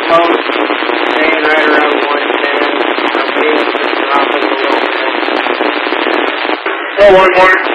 post, staying right around 110. Our pace is dropping a little bit. Oh, 1 more.